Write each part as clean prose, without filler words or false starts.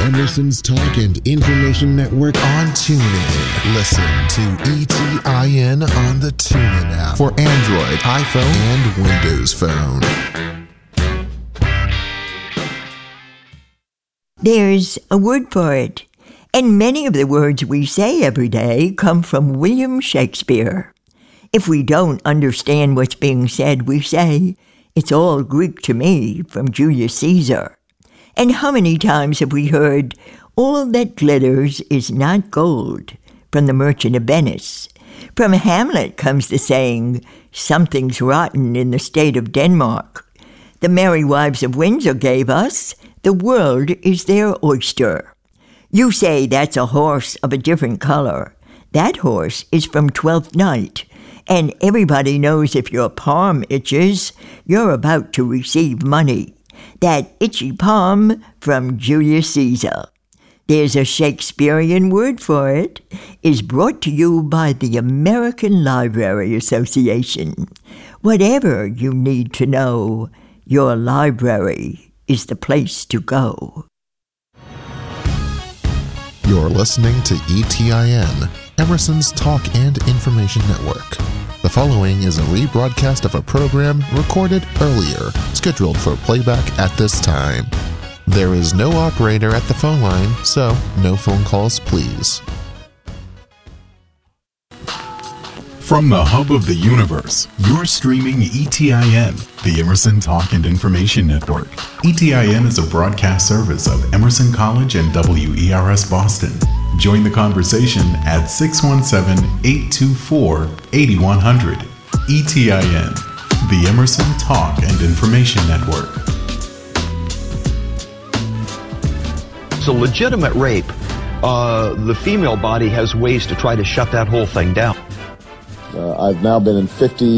Emerson's Talk and Information Network on TuneIn. Listen to ETIN on the TuneIn app for Android, iPhone, and Windows Phone. There's a word for it, and many of the words we say every day come from William Shakespeare. If we don't understand what's being said, we say, "It's all Greek to me," from Julius Caesar. And how many times have we heard, "All that glitters is not gold," from the Merchant of Venice? From Hamlet comes the saying, "Something's rotten in the state of Denmark." The Merry Wives of Windsor gave us, "The world is their oyster." You say that's a horse of a different color. That horse is from Twelfth Night. And everybody knows if your palm itches, you're about to receive money. That itchy palm from Julius Caesar. There's a Shakespearean word for it, is brought to you by the American Library Association. Whatever you need to know, your library is the place to go. You're listening to ETIN, Emerson's Talk and Information Network. The following is a rebroadcast of a program recorded earlier, scheduled for playback at this time. There is no operator at the phone line, so no phone calls, please. From the hub of the universe, you're streaming ETIN, the Emerson Talk and Information Network. ETIN is a broadcast service of Emerson College and WERS Boston. Join the conversation at 617-824-8100. ETIN, the Emerson Talk and Information Network. It's a legitimate rape. The female body has ways to try to shut that whole thing down. I've now been in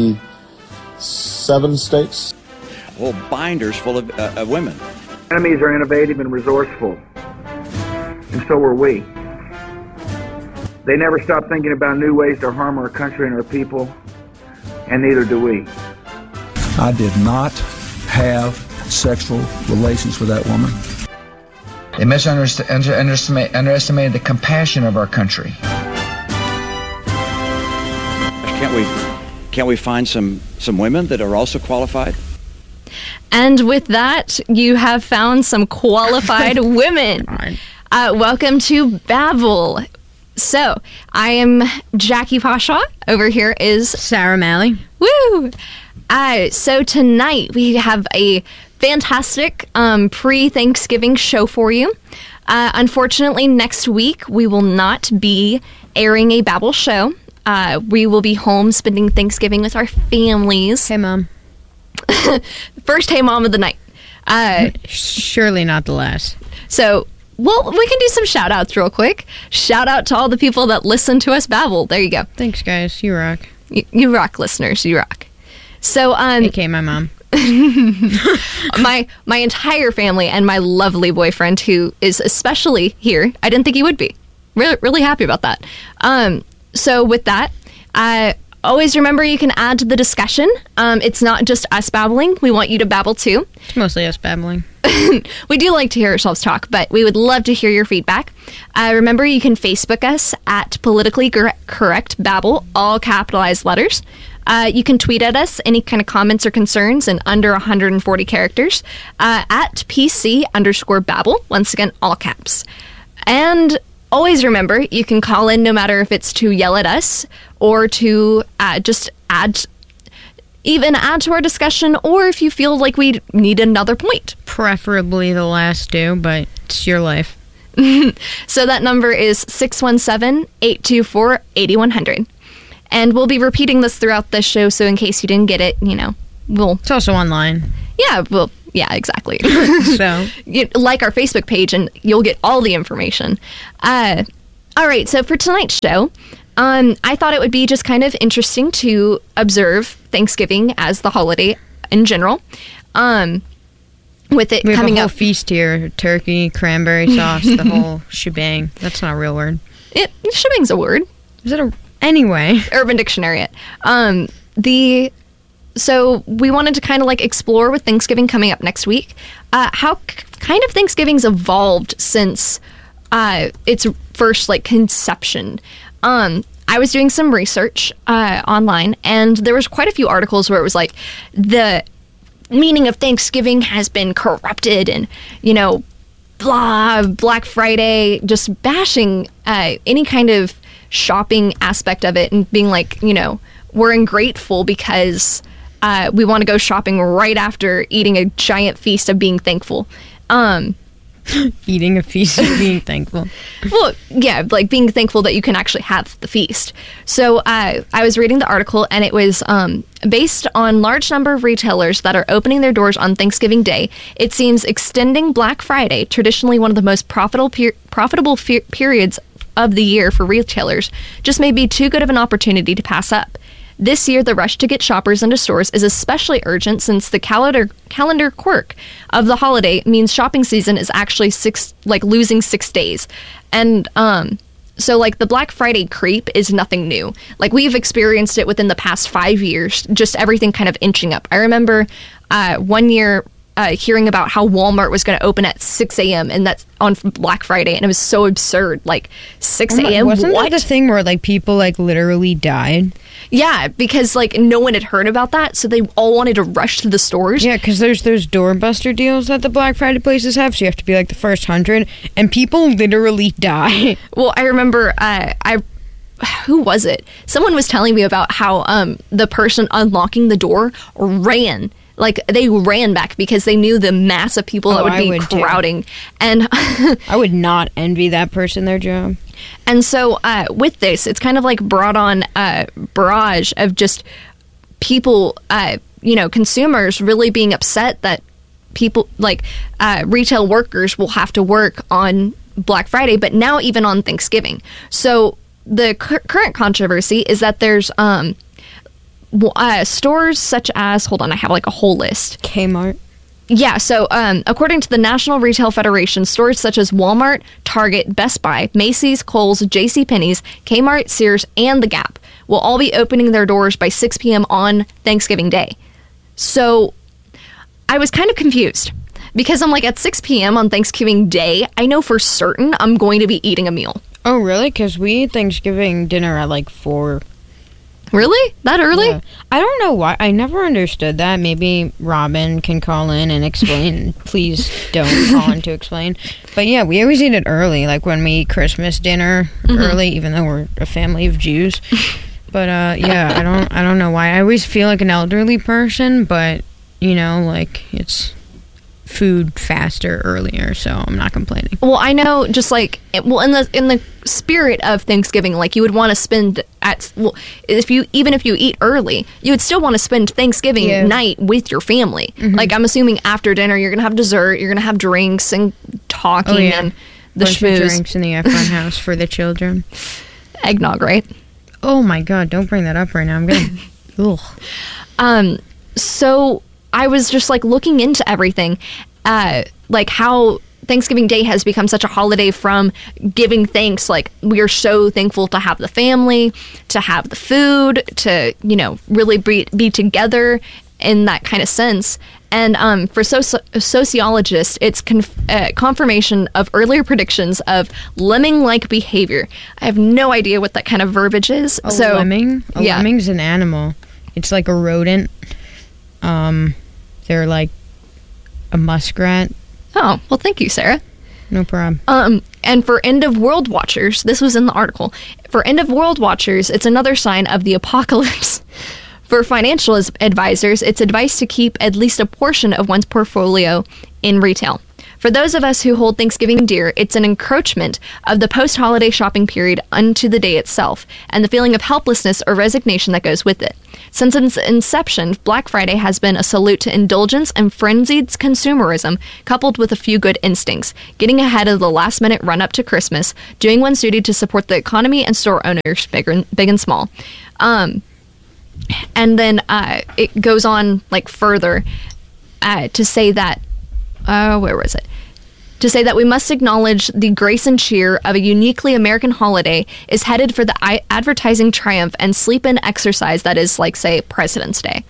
57 states. Whole binders full of women. Enemies are innovative and resourceful, and so are we. They never stop thinking about new ways to harm our country and our people, and neither do we. I did not have sexual relations with that woman. They underestimated the compassion of our country. Can't we find some women that are also qualified? And with that, you have found some qualified women. Welcome to Babble. So, I am Jackie Pasha. Over here is Sarah Malley. Woo! So tonight we have a fantastic pre-Thanksgiving show for you. Unfortunately, next week we will not be airing a Babble show. We will be home spending Thanksgiving with our families. Hey, Mom. First Hey Mom of the night. Surely not the last. So, well, we can do some shout-outs real quick. Shout out to all the people that listen to us babble. There you go. Thanks, guys. You rock. You rock, listeners. You rock. So, AKA my mom. my entire family and my lovely boyfriend, who is especially here. I didn't think he would be. Really happy about that. So with that, always remember you can add to the discussion. It's not just us babbling. We want you to babble too. It's mostly us babbling. We do like to hear ourselves talk, but we would love to hear your feedback. Remember, you can Facebook us at Politically Correct Babble, all capitalized letters. You can tweet at us any kind of comments or concerns in under 140 characters at PC_Babble. Once again, all caps. And always remember, you can call in no matter if it's to yell at us or to just add to our discussion, or if you feel like we need another point. Preferably the last two, but it's your life. So that number is 617-824-8100. And we'll be repeating this throughout the show, so in case you didn't get it, It's also online. Yeah, yeah, exactly. So, like our Facebook page, and you'll get all the information. All right, so for tonight's show, I thought it would be just kind of interesting to observe Thanksgiving as the holiday in general. With it we have coming a whole up, feast here: turkey, cranberry sauce, the whole shebang. That's not a real word. Shebang's a word. Is it a... Anyway. Urban Dictionary it. So we wanted to kind of like explore with Thanksgiving coming up next week, how kind of Thanksgiving's evolved since its first like conception. I was doing some research online, and there was quite a few articles where it was like the meaning of Thanksgiving has been corrupted, and blah, Black Friday, just bashing any kind of shopping aspect of it, and being like, we're ungrateful because we want to go shopping right after eating a giant feast of being thankful. Eating a feast of being thankful. Well, yeah, like being thankful that you can actually have the feast. So I was reading the article, and it was based on large number of retailers that are opening their doors on Thanksgiving Day. It seems extending Black Friday, traditionally one of the most profitable periods of the year for retailers, just may be too good of an opportunity to pass up. This year, the rush to get shoppers into stores is especially urgent since the calendar quirk of the holiday means shopping season is actually losing 6 days. And so like the Black Friday creep is nothing new. Like we've experienced it within the past 5 years, just everything kind of inching up. I remember 1 year hearing about how Walmart was going to open at 6 a.m. and that's on Black Friday, and it was so absurd. Like 6 a.m. Wasn't that the thing where like people like literally died? Yeah, because like no one had heard about that, so they all wanted to rush to the stores. Yeah, because there's those doorbuster deals that the Black Friday places have, so you have to be like the first 100, and people literally die. Well, I remember who was it? Someone was telling me about how the person unlocking the door ran. Like, they ran back because they knew the mass of people that would be crowding. Too. And I would not envy that person their job. And so with this, it's kind of like brought on a barrage of just people, consumers really being upset that people, like retail workers will have to work on Black Friday, but now even on Thanksgiving. So the current controversy is that there's stores such as, hold on, I have like a whole list. Kmart. Yeah, so according to the National Retail Federation, stores such as Walmart, Target, Best Buy, Macy's, Kohl's, JCPenney's, Kmart, Sears, and The Gap will all be opening their doors by 6 p.m. on Thanksgiving Day. So I was kind of confused because I'm like, at 6 p.m. on Thanksgiving Day, I know for certain I'm going to be eating a meal. Oh, really? Because we eat Thanksgiving dinner at like 4. Really? That early? Yeah. I don't know why. I never understood that. Maybe Robin can call in and explain. Please don't call in to explain. But yeah, we always eat it early, like when we eat Christmas dinner early, even though we're a family of Jews. But yeah, I don't know why. I always feel like an elderly person, but like it's food faster earlier, so I'm not complaining. Well, I know, just like, well, in the spirit of Thanksgiving, like you would want to spend if you eat early, you would still want to spend Thanksgiving night with your family. Like, I'm assuming after dinner you're gonna have dessert, you're gonna have drinks and talking and the schmooze. Drinks in the front house for the children. Eggnog, right? Oh my God! Don't bring that up right now. I'm gonna. Ugh. So I was just like looking into everything, like how Thanksgiving Day has become such a holiday from giving thanks. Like, we are so thankful to have the family, to have the food, to, really be together in that kind of sense. And for sociologists, it's confirmation of earlier predictions of lemming-like behavior. I have no idea what that kind of verbiage is. A lemming? A lemming's an animal. It's like a rodent. They're like a muskrat. Oh, well, thank you, Sarah. No problem. And for end-of-world watchers, this was in the article, for end-of-world watchers, it's another sign of the apocalypse. For financial advisors, it's advice to keep at least a portion of one's portfolio in retail. For those of us who hold Thanksgiving dear, it's an encroachment of the post-holiday shopping period unto the day itself, and the feeling of helplessness or resignation that goes with it. Since its inception, Black Friday has been a salute to indulgence and frenzied consumerism, coupled with a few good instincts, getting ahead of the last-minute run-up to Christmas, doing one's duty to support the economy and store owners, big and small. And then it goes on like further to say that, where was it? To say that we must acknowledge the grace and cheer of a uniquely American holiday is headed for the advertising triumph and sleep-in exercise that is, like, say, President's Day.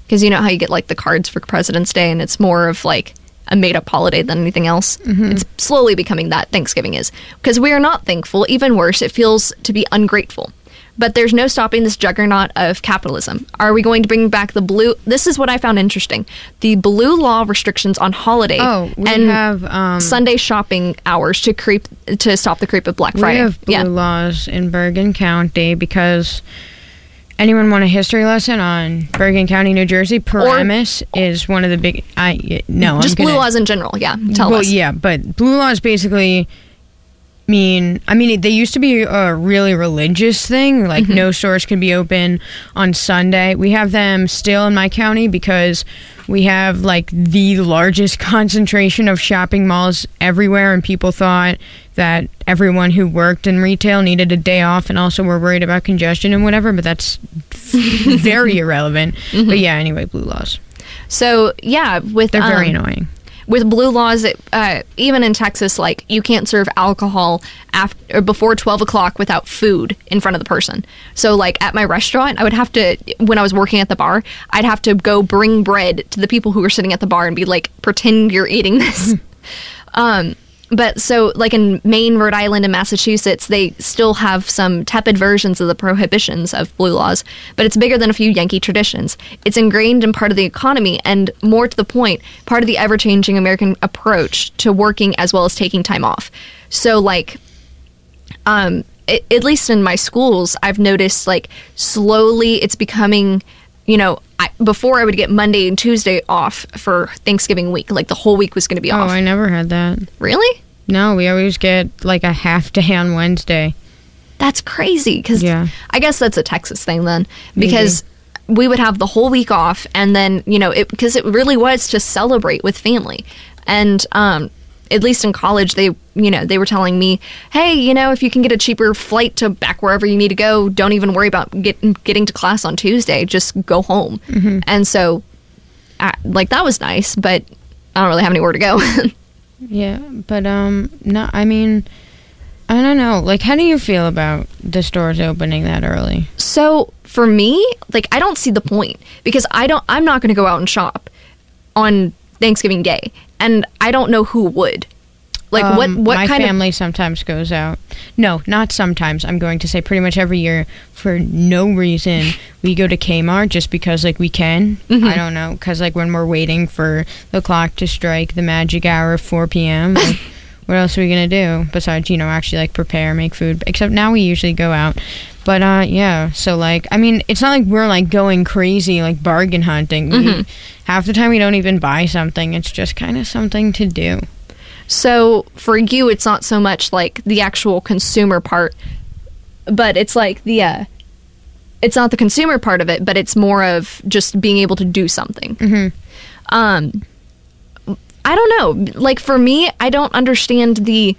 Because you know how you get like the cards for President's Day, and it's more of like a made-up holiday than anything else. It's slowly becoming that, Thanksgiving is. Because we are not thankful. Even worse, it feels to be ungrateful. But there's no stopping this juggernaut of capitalism. Are we going to bring back the blue... This is what I found interesting. The blue law restrictions on holiday we have Sunday shopping hours to stop the creep of Black Friday. We have blue laws in Bergen County because... Anyone want a history lesson on Bergen County, New Jersey? Paramus is one of the big... blue laws in general, yeah. Tell us. Yeah, but blue laws basically mean... they used to be a really religious thing. Like, no stores could be open on Sunday. We have them still in my county because we have, like, the largest concentration of shopping malls everywhere, and people thought that everyone who worked in retail needed a day off and also were worried about congestion and whatever, but that's very irrelevant. But yeah, anyway, blue laws. So, yeah, they're very annoying. With blue laws, even in Texas, like, you can't serve alcohol after or before 12 o'clock without food in front of the person. So, like, at my restaurant, I would have to, when I was working at the bar, I'd have to go bring bread to the people who were sitting at the bar and be like, pretend you're eating this. But so, like in Maine, Rhode Island, and Massachusetts, they still have some tepid versions of the prohibitions of blue laws, but it's bigger than a few Yankee traditions. It's ingrained in part of the economy, and more to the point, part of the ever-changing American approach to working as well as taking time off. So, like, at least in my schools, I've noticed, like, slowly it's becoming, before I would get Monday and Tuesday off for Thanksgiving week. Like, the whole week was going to be off. Oh, I never had that. Really? No, we always get, like, a half day on Wednesday. That's crazy, because I guess that's a Texas thing then. Because we would have the whole week off, and then, because it really was to celebrate with family. And at least in college, they were telling me, hey, if you can get a cheaper flight to back wherever you need to go, don't even worry about getting to class on Tuesday. Just go home. And so, that was nice, but I don't really have anywhere to go. Yeah, but, no, I don't know. Like, how do you feel about the stores opening that early? So, for me, like, I don't see the point, because I'm not going to go out and shop on Thanksgiving Day, and I don't know who would. Like, what my kind of... My family sometimes goes out. No, not sometimes. I'm going to say pretty much every year for no reason. We go to Kmart just because, like, we can. I don't know, because, like, when we're waiting for the clock to strike the magic hour of 4 p.m., like, what else are we going to do besides, actually, like, prepare, make food? Except now we usually go out. But, yeah, so, like, it's not like we're, like, going crazy, like, bargain hunting. Half the time we don't even buy something. It's just kind of something to do. So, for you, it's not so much, like, the actual consumer part, but it's, like, it's not the consumer part of it, but it's more of just being able to do something. I don't know. Like, for me, I don't understand the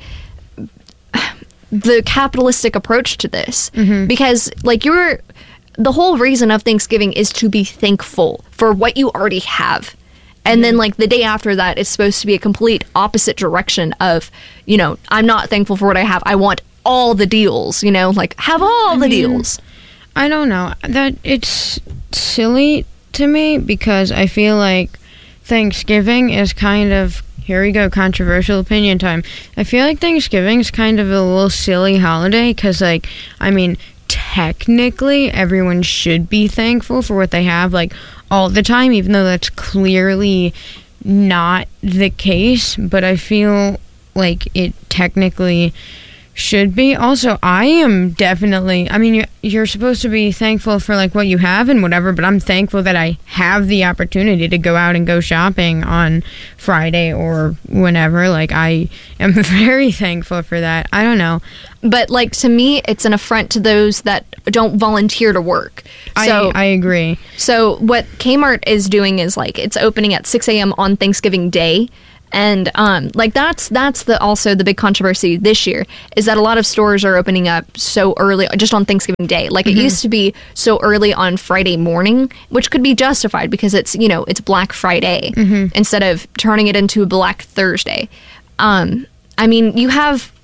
capitalistic approach to this. Because, like, the whole reason of Thanksgiving is to be thankful for what you already have. And then, like, the day after that is supposed to be a complete opposite direction of, I'm not thankful for what I have. I want all the deals, like, have all the deals. I don't know. That it's silly to me because I feel like Thanksgiving is kind of, here we go, controversial opinion time. I feel like Thanksgiving is kind of a little silly holiday because, like, technically everyone should be thankful for what they have, like, all the time, even though that's clearly not the case, but I feel like it technically should be. Also, I am definitely, you're supposed to be thankful for, like, what you have and whatever, but I'm thankful that I have the opportunity to go out and go shopping on Friday or whenever. Like, I am very thankful for that. I don't know. But, like, to me, it's an affront to those that don't volunteer to work. So, I agree. So what Kmart is doing is, like, it's opening at 6 a.m. on Thanksgiving Day. And, like, that's also the big controversy this year, is that a lot of stores are opening up so early, just on Thanksgiving Day. Like, it used to be so early on Friday morning, which could be justified because it's, it's Black Friday instead of turning it into Black Thursday. You have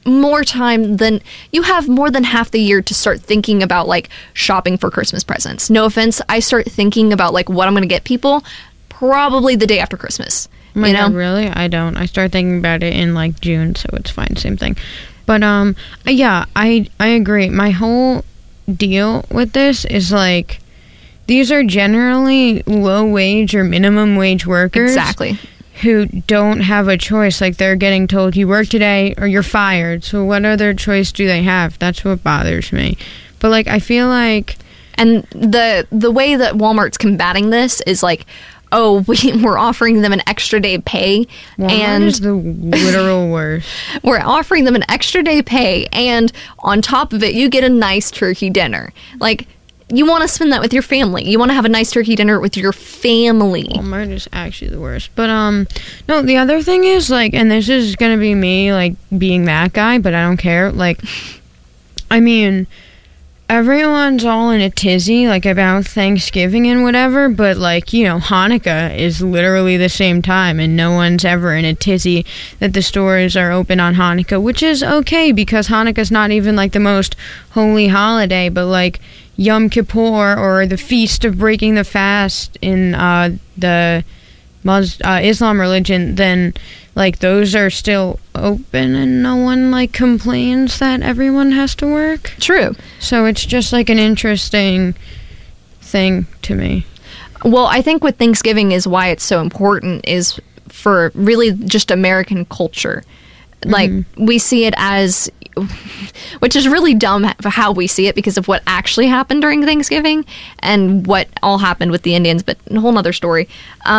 more time than you have more than half the year to start thinking about like shopping for Christmas presents. No offense, I start thinking about like what I'm going to get people probably the day after Christmas. Oh my God, really? I don't. I start thinking about it in like June, so it's fine, same thing. But yeah, I agree. My whole deal with this is like these are generally low wage or minimum wage workers. Exactly. Who don't have a choice. Like they're getting told you work today or you're fired. So what other choice do they have? That's what bothers me. But like I feel like, and the way that Walmart's combating this is like, oh, we're offering them an extra day pay. Walmart and is the literal worst. We're offering them an extra day pay, and on top of it, you get a nice turkey dinner. Like, you want to spend that with your family. You want to have a nice turkey dinner with your family. Walmart is actually the worst. But, no, the other thing is, like, and this is going to be me, like, being that guy, but I don't care. Like, I mean, everyone's all in a tizzy, like, about Thanksgiving and whatever, but, like, you know, Hanukkah is literally the same time, and no one's ever in a tizzy that the stores are open on Hanukkah, which is okay, because Hanukkah's not even, like, the most holy holiday, but, like, Yom Kippur or the Feast of Breaking the Fast in the Islam religion, then like those are still open and no one like complains that everyone has to work. True. So it's just like an interesting thing to me. Well, I think with Thanksgiving is why it's so important is for really just American culture. Like, we see it as, which is really dumb for how we see it because of what actually happened during Thanksgiving and what all happened with the Indians, but a whole nother story.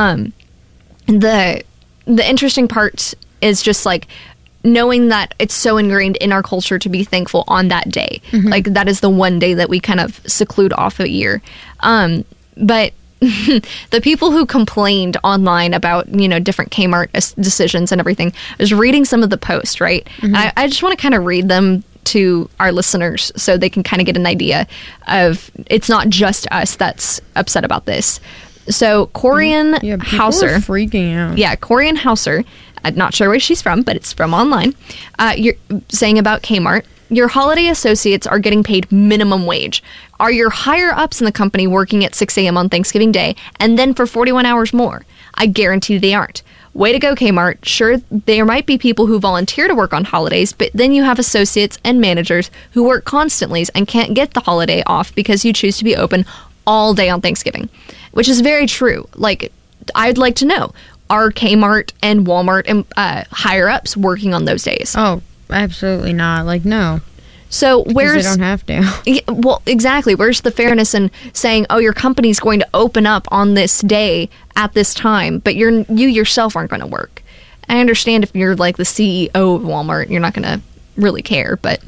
The interesting part is just, like, knowing that it's so ingrained in our culture to be thankful on that day. Like, that is the one day that we kind of seclude off a year. But the people who complained online about, you know, different Kmart decisions and everything, I was reading some of the posts, right? And I just want to kind of read them to our listeners so they can kind of get an idea of it's not just us that's upset about this. So Corian Hauser, are freaking out. Yeah, Corian Hauser. I'm not sure where she's from, but it's from online. You're saying about Kmart. Your holiday associates are getting paid minimum wage. Are your higher ups in the company working at 6 a.m. on Thanksgiving Day and then for 41 hours more? I guarantee they aren't. Way to go, Kmart. Sure, there might be people who volunteer to work on holidays, but then you have associates and managers who work constantly and can't get the holiday off because you choose to be open all day on Thanksgiving, which is very true. Like, I'd like to know, are Kmart and Walmart and higher ups working on those days? Oh, absolutely not. Like, no. So where's... They don't have to. Yeah, well, exactly. Where's the fairness in saying, oh, your company's going to open up on this day at this time, but you yourself aren't going to work? I understand if you're like the CEO of Walmart, you're not going to really care, but...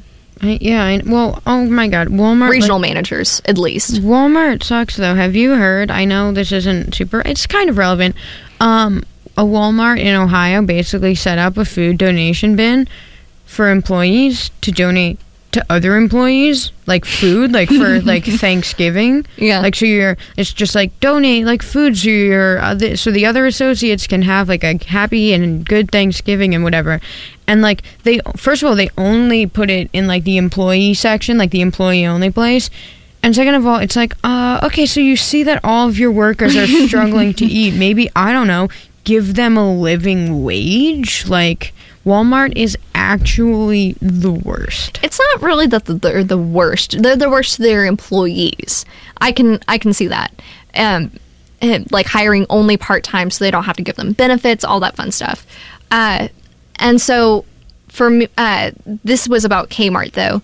Well, oh my God, Walmart... Regional managers, at least. Walmart sucks, though. Have you heard? I know this isn't super... It's kind of relevant. A Walmart in Ohio basically set up a food donation bin for employees to donate to other employees, like food, like for like Thanksgiving. Yeah. Like, so it's just like donate like food so so the other associates can have like a happy and good Thanksgiving and whatever. And like first of all, they only put it in like the employee section, like the employee only place. And second of all, it's like, okay, so you see that all of your workers are struggling to eat. Maybe, I don't know, give them a living wage? Like, Walmart is actually the worst. It's not really that they're the worst. They're the worst to their employees. I can see that. Like hiring only part-time so they don't have to give them benefits, all that fun stuff. And so for me, this was about Kmart, though.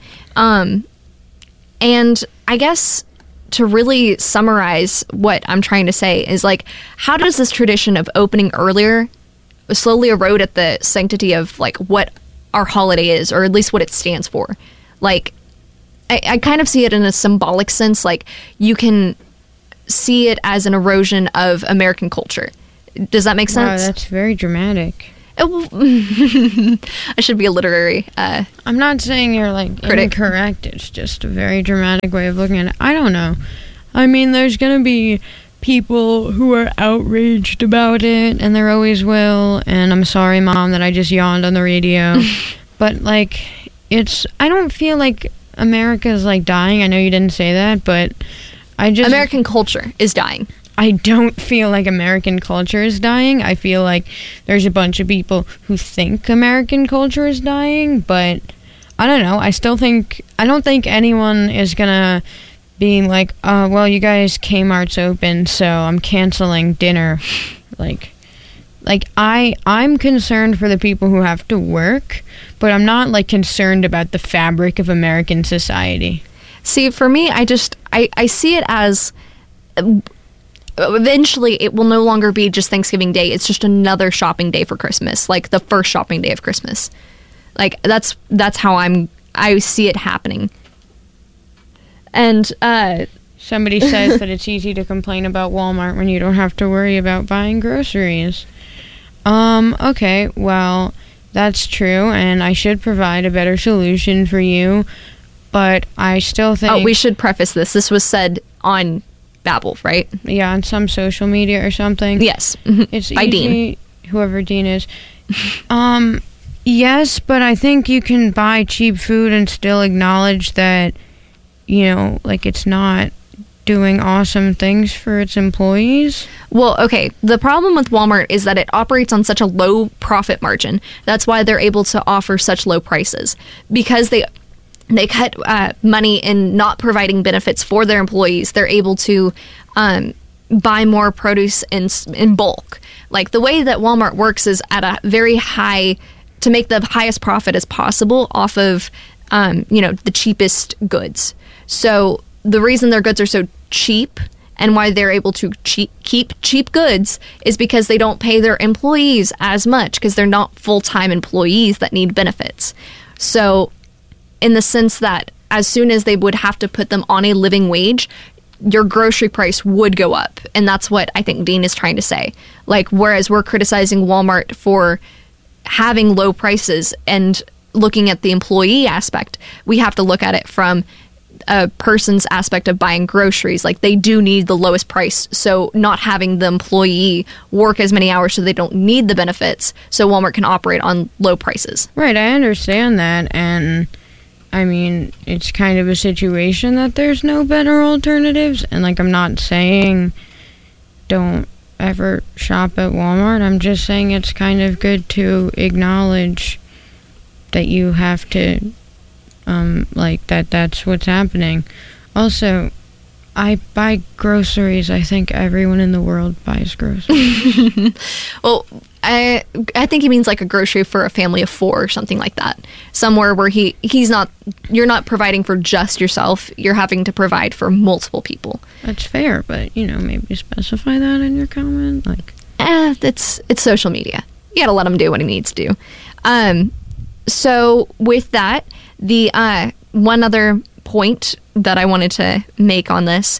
And I guess to really summarize what I'm trying to say is, like, how does this tradition of opening earlier slowly erode at the sanctity of, like, what our holiday is, or at least what it stands for? Like, I kind of see it in a symbolic sense. Like, you can see it as an erosion of American culture. Does that make sense? Wow, that's very dramatic. I should be a literary I'm not saying you're like critic. Incorrect. It's just a very dramatic way of looking at it. I don't know. I mean, there's gonna be people who are outraged about it, and there always will. And I'm sorry, Mom, that I just yawned on the radio. But like, I don't feel like America's like dying. I know you didn't say that, but American culture is dying. I don't feel like American culture is dying. I feel like there's a bunch of people who think American culture is dying, but I don't know. I don't think anyone is gonna be like, well, you guys, Kmart's open, so I'm canceling dinner. I'm concerned for the people who have to work, but I'm not like concerned about the fabric of American society. See, for me, I see it as eventually it will no longer be just Thanksgiving Day. It's just another shopping day for Christmas, like the first shopping day of Christmas. Like that's how I see it happening. And somebody says that it's easy to complain about Walmart when you don't have to worry about buying groceries. Okay, well, that's true, and I should provide a better solution for you, but I still think... Oh, we should preface this. This was said on Babbel, right? Yeah, on some social media or something. Yes. It's by easy, Dean. Whoever Dean is. Yes, but I think you can buy cheap food and still acknowledge that, it's not doing awesome things for its employees. Well, okay, the problem with Walmart is that it operates on such a low profit margin. That's why they're able to offer such low prices. Because they cut money in not providing benefits for their employees, they're able to buy more produce in bulk. Like, the way that Walmart works is at a very high, to make the highest profit as possible off of, the cheapest goods. So the reason their goods are so cheap and why they're able to keep cheap goods is because they don't pay their employees as much, because they're not full-time employees that need benefits. So in the sense that as soon as they would have to put them on a living wage, your grocery price would go up. And that's what I think Dean is trying to say. Like, whereas we're criticizing Walmart for having low prices and looking at the employee aspect, we have to look at it from a person's aspect of buying groceries. Like, they do need the lowest price, so not having the employee work as many hours so they don't need the benefits, so Walmart can operate on low prices. Right, I understand that, and I mean, it's kind of a situation that there's no better alternatives, and I'm not saying don't ever shop at Walmart. I'm just saying it's kind of good to acknowledge that you have to that's what's happening. Also, I buy groceries. I think everyone in the world buys groceries. Well, I think he means like a grocery for a family of 4 or something like that. Somewhere where you're not providing for just yourself. You're having to provide for multiple people. That's fair, but maybe specify that in your comment. It's social media. You gotta let him do what he needs to do. So with that, the one other point that I wanted to make on this,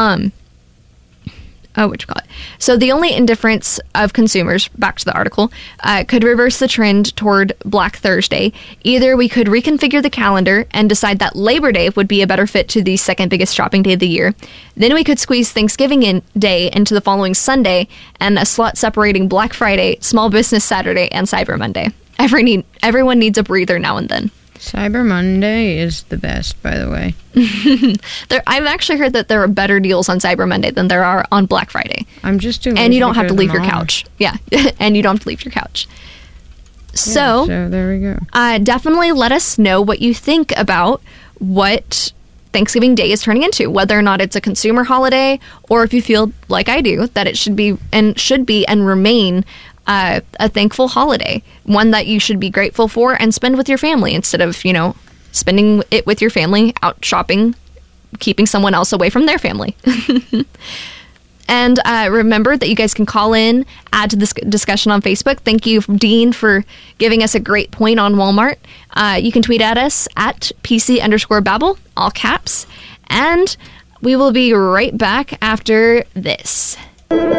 so the only indifference of consumers, back to the article, could reverse the trend toward Black Thursday. Either we could reconfigure the calendar and decide that Labor Day would be a better fit to the second biggest shopping day of the year. Then we could squeeze Thanksgiving Day into the following Sunday and a slot separating Black Friday, Small Business Saturday, and Cyber Monday. Everyone needs a breather now and then. Cyber Monday is the best, by the way. I've actually heard that there are better deals on Cyber Monday than there are on Black Friday. I'm just too lazy. And you don't have to leave your couch. Yeah, and you don't have to leave your couch. So there we go. Definitely let us know what you think about what Thanksgiving Day is turning into, whether or not it's a consumer holiday, or if you feel like I do, that it should be and remain a thankful holiday, one that you should be grateful for and spend with your family instead of, spending it with your family out shopping, keeping someone else away from their family. And remember that you guys can call in, add to this discussion on Facebook. Thank you, Dean, for giving us a great point on Walmart. You can tweet at us at PC_Babbel, all caps. And we will be right back after this.